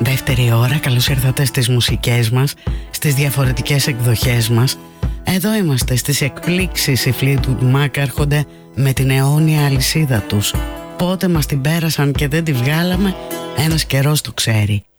Δεύτερη ώρα, καλώς ήρθατε στις μουσικές μας, στις διαφορετικές εκδοχές μας. Εδώ είμαστε στις εκπλήξεις. Οι Fleetwood Mac έρχονται με την αιώνια αλυσίδα τους. Πότε μας την πέρασαν και δεν τη βγάλαμε, ένας καιρός το ξέρει.